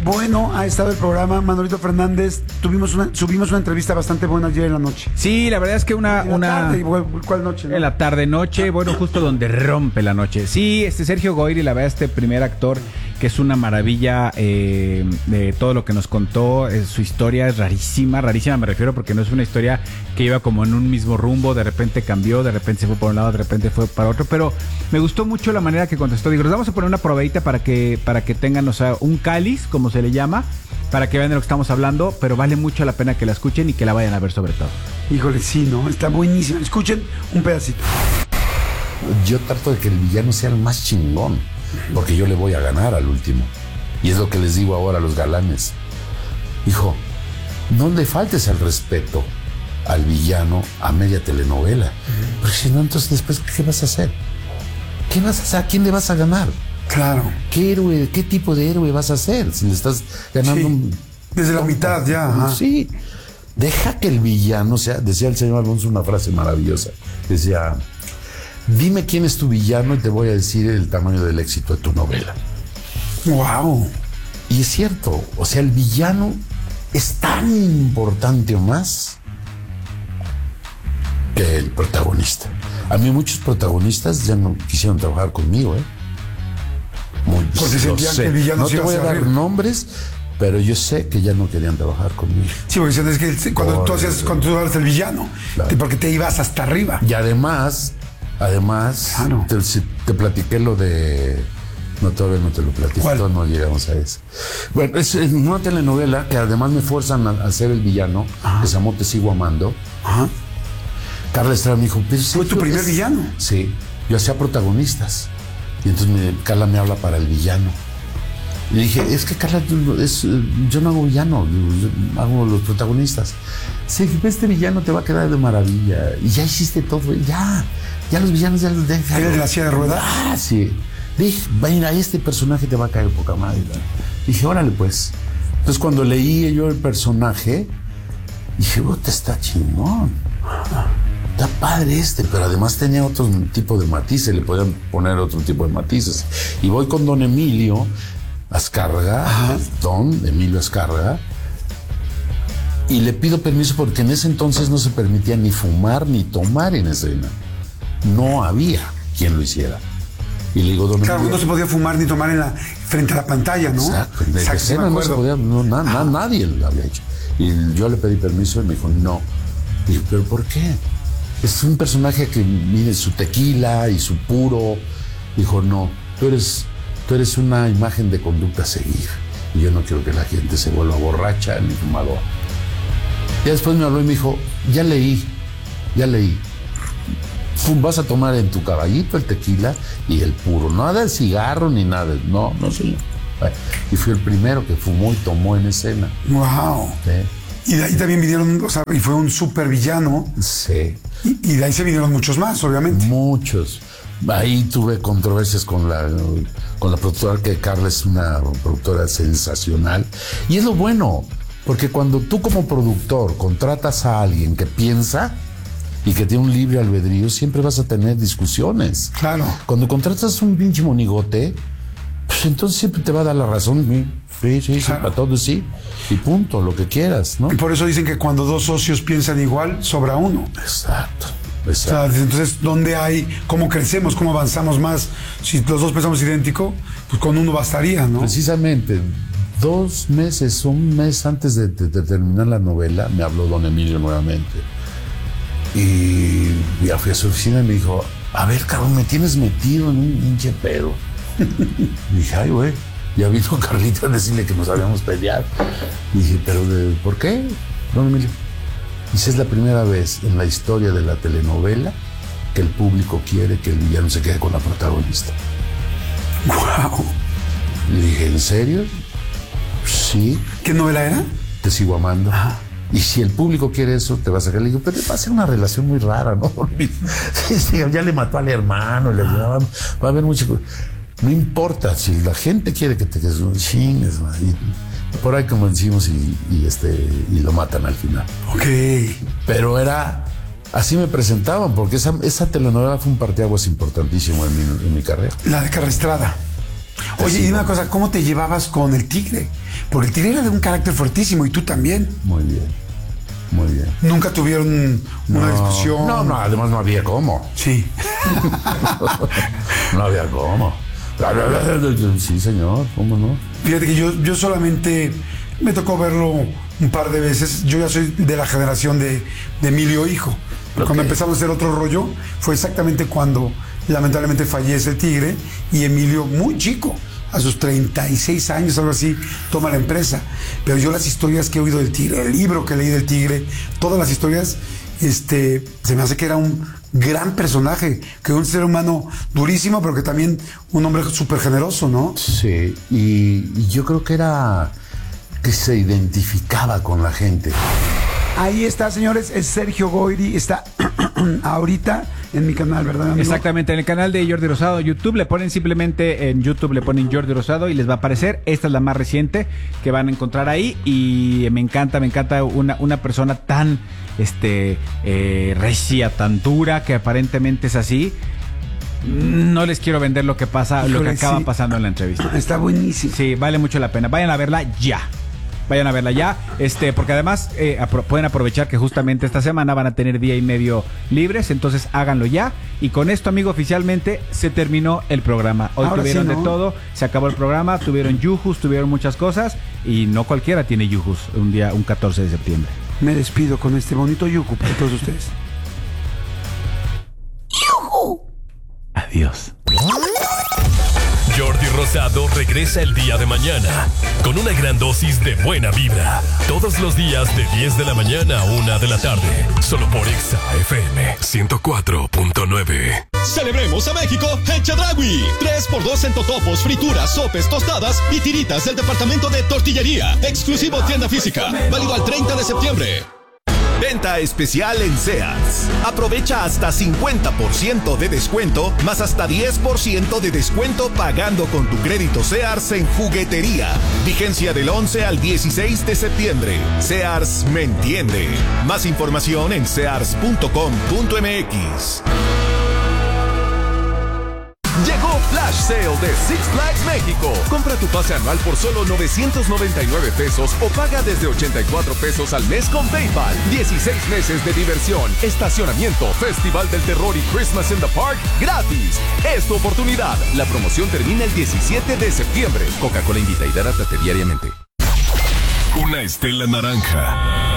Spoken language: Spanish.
bueno ha estado el programa, Manolito Fernández. Subimos una entrevista bastante buena ayer en la noche. Sí, la verdad es que ¿Cuál noche? ¿No? En la tarde-noche, bueno, justo donde rompe la noche. Sí, Sergio Goyri, la verdad, primer actor, que es una maravilla de todo lo que nos contó. Su historia es rarísima me refiero, porque no es una historia que iba como en un mismo rumbo, de repente cambió, de repente se fue por un lado, de repente fue para otro, pero me gustó mucho la manera que contestó. Digo, les vamos a poner una probadita para que tengan, o sea, un cáliz, como se le llama, para que vean de lo que estamos hablando, pero vale mucho la pena que la escuchen y que la vayan a ver sobre todo. Híjole, sí, ¿no? Está buenísimo. Escuchen un pedacito. Yo trato de que el villano sea el más chingón, porque yo le voy a ganar al último. Y es lo que les digo ahora a los galanes. Hijo, no le faltes al respeto al villano a media telenovela. Porque si no, entonces después, ¿qué vas a hacer? ¿Qué vas a hacer? ¿A quién le vas a ganar? Claro. ¿Qué héroe, qué tipo de héroe vas a hacer? Si le estás ganando desde la mitad ya. Ajá. Sí. Deja que el villano sea, decía el señor Alonso una frase maravillosa. Decía, dime quién es tu villano y te voy a decir el tamaño del éxito de tu novela. Wow. Y es cierto, o sea, el villano es tan importante o más que el protagonista. A mí muchos protagonistas ya no quisieron trabajar conmigo, Porque sentían que el villano no te voy a dar nombres, pero yo sé que ya no querían trabajar conmigo. Sí, porque es que cuando tú eras el villano, claro, porque te ibas hasta arriba. Y además, claro, te platiqué lo de... No, todavía no te lo platico. ¿Cuál? No llegamos a eso. Bueno, es una telenovela que además me fuerzan a ser el villano, que se llamó Te Sigo Amando. Ajá. Carla Estrada me dijo, ¿fue tu primer villano? Sí, yo hacía protagonistas. Y entonces Carla me habla para el villano. Y dije, es que Carla, yo no hago villano, yo hago los protagonistas. Sí, este villano te va a quedar de maravilla. Y ya hiciste todo, ya los villanos ya los dejan. ¿Eres de la silla de ruedas? Ah, sí. Dije, mira, este personaje te va a caer poca madre. Dije, órale pues. Entonces cuando leí yo el personaje, dije, te está chingón. Está padre pero además tenía otro tipo de matices, le podían poner otro tipo de matices. Y voy con don Emilio Azcárraga, don Emilio Azcárraga, y le pido permiso porque en ese entonces no se permitía ni fumar ni tomar en escena. No había quien lo hiciera. Y le digo, don Claro, Emilio, no se podía fumar ni tomar frente a la pantalla, ¿no? Exacto, en escena no se podía, nadie lo había hecho. Y yo le pedí permiso y me dijo, no. Dije, ¿pero por qué? Es un personaje que mide su tequila y su puro. Dijo, no, tú eres una imagen de conducta a seguir. Y yo no quiero que la gente se vuelva borracha ni fumador. Y después me habló y me dijo, ya leí. Vas a tomar en tu caballito el tequila y el puro. Nada de cigarro ni nada. No, señor. Y fui el primero que fumó y tomó en escena. Wow. ¿Sí? Y de ahí también vinieron, y fue un súper villano. Sí. Y de ahí se vinieron muchos más, obviamente. Muchos. Ahí tuve controversias con la productora, que Carla es una productora sensacional. Y es lo bueno, porque cuando tú como productor contratas a alguien que piensa y que tiene un libre albedrío, siempre vas a tener discusiones. Claro. Cuando contratas un pinche monigote, pues entonces siempre te va a dar la razón. Sí, claro. Para todo sí. Y punto, lo que quieras, ¿no? Y por eso dicen que cuando dos socios piensan igual, sobra uno. Exacto. O sea, entonces, cómo crecemos, cómo avanzamos más? Si los dos pensamos idéntico, pues con uno bastaría, ¿no? Precisamente, 2 meses, un mes antes de terminar la novela, me habló don Emilio nuevamente. Y ya fui a su oficina y me dijo, a ver, cabrón, me tienes metido en un pinche pedo. Y dije, ay, güey, ya vino Carlita a decirle que nos habíamos peleado. Y dije, ¿pero por qué, don Emilio? Dice, es la primera vez en la historia de la telenovela que el público quiere que el villano se quede con la protagonista. ¡Wow! Le dije, ¿en serio? Sí. ¿Qué novela era? Te Sigo Amando. Ajá. Y si el público quiere eso, te vas a sacar. Le digo, pero va a ser una relación muy rara, ¿no? Sí, ya le mató al hermano, va a haber mucho. No importa, si la gente quiere que te quedes un chingues, y por ahí convencimos y lo matan al final. Ok. Pero así me presentaban, porque esa telenovela fue un parteaguas importantísimo en mi carrera. La de Carla Estrada. Oye, y dime una cosa, ¿cómo te llevabas con el Tigre? Porque el Tigre era de un carácter fuertísimo y tú también. Muy bien. Muy bien. ¿Nunca tuvieron una discusión? No, además no había cómo. Sí. No había cómo. Sí, señor, ¿cómo no? Fíjate que yo solamente me tocó verlo un par de veces. Yo ya soy de la generación de Emilio Hijo. Okay. Cuando empezamos a hacer otro rollo, fue exactamente cuando lamentablemente fallece el Tigre y Emilio, muy chico, a sus 36 años, algo así, toma la empresa. Pero yo las historias que he oído del Tigre, el libro que leí del Tigre, todas las historias, se me hace que era un gran personaje, que un ser humano durísimo, pero que también un hombre súper generoso, ¿no? Sí, y yo creo que era que se identificaba con la gente. Ahí está, señores, es Sergio Goyri, está ahorita en mi canal, ¿verdad, amigo? Exactamente, en el canal de Jordi Rosado YouTube, le ponen simplemente en YouTube, le ponen Jordi Rosado y les va a aparecer. Esta es la más reciente que van a encontrar ahí y me encanta una persona tan recia, tan dura, que aparentemente es así. No les quiero vender lo que pasa, lo que acaba pasando en la entrevista. Está buenísimo. Sí, vale mucho la pena. Vayan a verla ya. Vayan a verla ya, porque además pueden aprovechar que justamente esta semana van a tener día y medio libres, entonces háganlo ya. Y con esto, amigo, oficialmente se terminó el programa. Hoy ahora tuvieron sí, ¿no? De todo, se acabó el programa, tuvieron yujus, tuvieron muchas cosas y no cualquiera tiene yujus un 14 de septiembre. Me despido con este bonito yuju para todos ustedes. ¡Yuju! Adiós. Jordi Rosado regresa el día de mañana con una gran dosis de buena vibra. Todos los días de 10 de la mañana a 1 de la tarde. Solo por Exa FM 104.9. Celebremos a México en Chedraui. 3x2 en totopos, frituras, sopes, tostadas y tiritas del departamento de tortillería. Exclusivo tienda física. Válido al 30 de septiembre. Venta especial en Sears. Aprovecha hasta 50% de descuento, más hasta 10% de descuento pagando con tu crédito Sears en juguetería. Vigencia del 11 al 16 de septiembre. Sears me entiende. Más información en sears.com.mx. Llegó Flash Sale de Six Flags México. Compra tu pase anual por solo 999 pesos o paga desde 84 pesos al mes con PayPal. 16 meses de diversión, estacionamiento, Festival del Terror y Christmas in the Park gratis. Es tu oportunidad. La promoción termina el 17 de septiembre. Coca-Cola invita y hidrátate diariamente. Una estela naranja